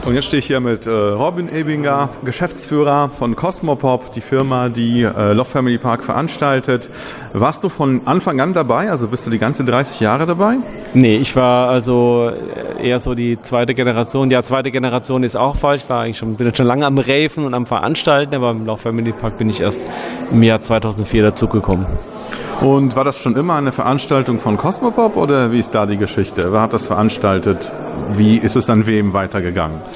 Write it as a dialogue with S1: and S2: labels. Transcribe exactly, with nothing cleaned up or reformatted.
S1: Und jetzt stehe ich hier mit äh, Robin Ebinger, Geschäftsführer von Cosmopop, die Firma, die äh, Love Family Park veranstaltet. Warst du von Anfang an dabei? Also bist du die ganze dreißig Jahre dabei?
S2: Nee, ich war also eher so die zweite Generation. Ja, zweite Generation ist auch falsch. Ich war eigentlich schon, bin schon lange am Raven und am Veranstalten, aber im Love Family Park bin ich erst im Jahr zweitausendvier dazugekommen.
S1: Und war das schon immer eine Veranstaltung von Cosmopop oder wie ist da die Geschichte? Wer hat das veranstaltet? Wie ist es an wem weitergegangen?